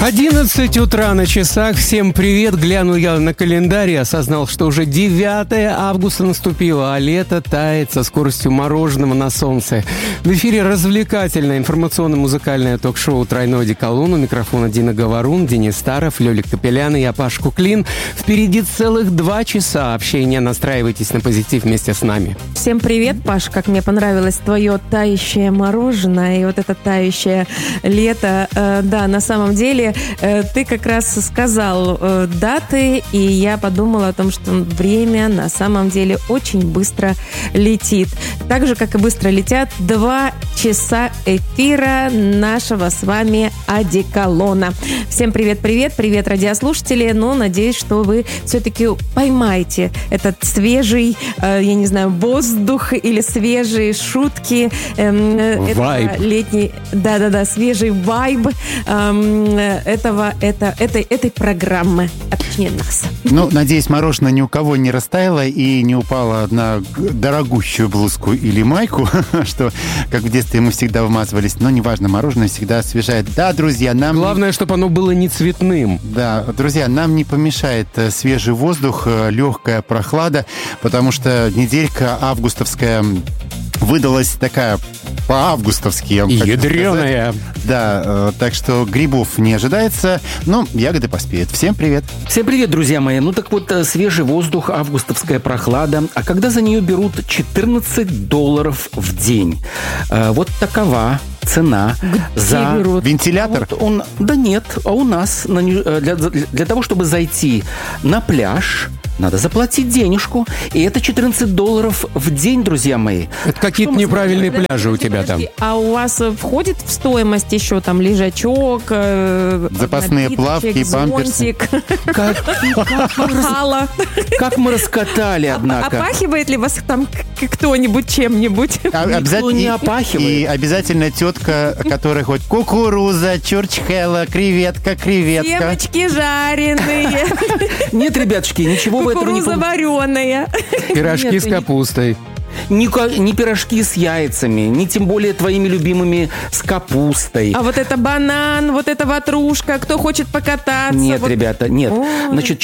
11 утра на часах. Всем привет. Глянул я на календарь и осознал, что уже 9 августа наступило, а лето тает со скоростью мороженого на солнце. В эфире развлекательное информационно-музыкальное ток-шоу «Тройной одеколон». У микрофона Дина Говорун, Денис Старов, Лёлик Капелян и я, Паш Куклин. Впереди целых 2 часа общения. Настраивайтесь на позитив вместе с нами. Всем привет, Паш. Как мне понравилось твое тающее мороженое и вот это тающее лето. Да, на самом деле ты как раз сказал даты, и я подумала о том, что время на самом деле очень быстро летит. Так же, как и быстро летят 2 часа эфира нашего с вами одеколона. Всем привет-привет, привет, радиослушатели. Ну, надеюсь, что вы все-таки поймаете этот свежий, я не знаю, воздух или свежие шутки. Вайб. Летний, да-да-да, свежий вайб этой программы, а точнее нас. Ну, надеюсь, мороженое ни у кого не растаяло и не упало на дорогущую блузку или майку, что, как в детстве, мы всегда вмазывались. Но неважно, мороженое всегда освежает. Да, друзья, нам... Главное, чтобы оно было не цветным. Да, друзья, нам не помешает свежий воздух, легкая прохлада, потому что неделька августовская выдалась такая по-августовски. Ядреная. Да, так что грибов не ожидается, но ягоды поспеют. Всем привет. Всем привет, друзья мои. Ну так вот, свежий воздух, августовская прохлада. А когда за нее берут $14 в день? Вот такова цена за... Вентилятор? Вот он... Да нет, а у нас для того, чтобы зайти на пляж, надо заплатить денежку. И это $14 в день, друзья мои. Это какие-то неправильные пляжи у тебя там. А у вас входит в стоимость еще там лежачок, запасные плавки, памперсы? Как мы раскатали, однако. Опахивает ли вас там кто-нибудь чем-нибудь? Никто не опахивает. И обязательно тетка, которая хоть кукуруза, чурчхела, креветка. Семечки жареные. Нет, ребятушки, ничего в этом не... Кукуруза вареная. Пирожки с капустой. Не пирожки с яйцами, не тем более твоими любимыми с капустой. А вот это банан, вот это ватрушка, кто хочет покататься? Нет, вот... ребята, нет. Ой. Значит,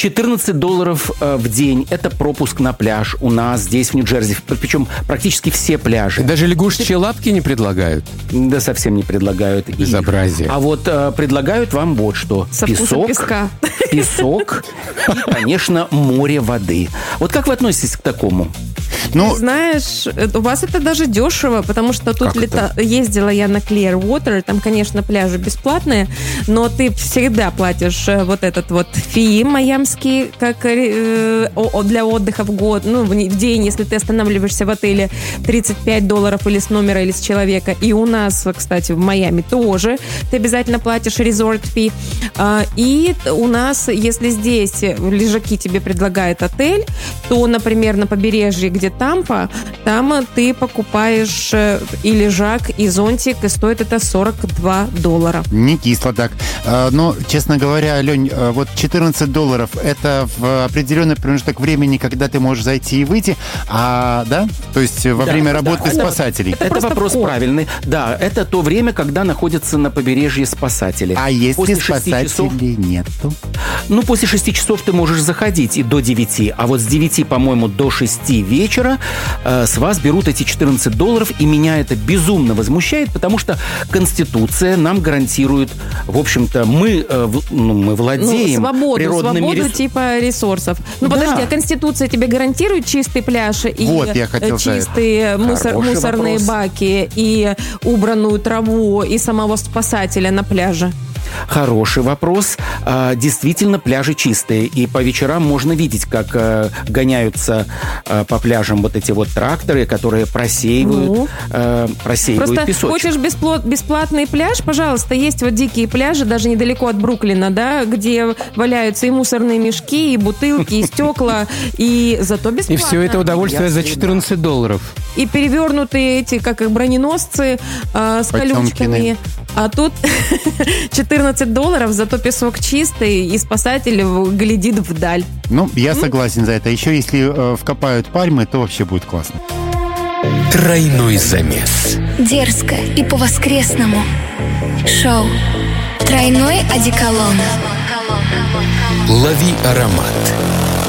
$14 в день – это пропуск на пляж у нас здесь, в Нью-Джерси. Причем практически все пляжи. Даже лягушечьи лапки не предлагают? Да, совсем не предлагают. Безобразие. А вот предлагают вам вот что. Со вкусом песка. Песок и, конечно, море воды. Вот как вы относитесь к такому? Ну, знаешь, у вас это даже дешево, потому что тут ездила я на Clearwater, там, конечно, пляжи бесплатные, но ты всегда платишь вот этот вот фи майамский, как для отдыха в год, ну, в день, если ты останавливаешься в отеле, $35 или с номера, или с человека. И у нас, кстати, в Майами тоже ты обязательно платишь resort fee. И у нас, если здесь лежаки тебе предлагает отель, то, например, на побережье, где Тампа, там ты покупаешь и лежак, и зонтик, и стоит это $42. Не кисло так. Но, честно говоря, Лень, вот $14 это в определенный промежуток времени, когда ты можешь зайти и выйти, да? То есть во время работы спасателей. Это вопрос правильный. Да, это то время, когда находятся на побережье спасатели. А если спасателей нету? Ну, после 6 часов ты можешь заходить и до 9. А вот с 9, по-моему, до 6 вечера с вас берут эти $14, и меня это безумно возмущает, потому что Конституция нам гарантирует, в общем-то, мы владеем природными свободу типа ресурсов. Ну, да. Подожди, а Конституция тебе гарантирует чистый пляж и чистые мусорные баки, и убранную траву, и самого спасателя на пляже? Хороший вопрос. Действительно, пляжи чистые. И по вечерам можно видеть, как гоняются по пляжам вот эти вот тракторы, которые просеивают песочек. Хочешь бесплатный пляж? Пожалуйста, есть вот дикие пляжи, даже недалеко от Бруклина, да, где валяются и мусорные мешки, и бутылки, и стекла, и зато бесплатно. И все это удовольствие за $14. И перевернутые эти, как их, броненосцы с колючками. А тут $14, зато песок чистый, и спасатель глядит вдаль. Ну, я согласен за это. Еще если вкопают пальмы, то вообще будет классно. Тройной замес. Дерзко и по-воскресному. Шоу Тройной одеколон. Лови аромат.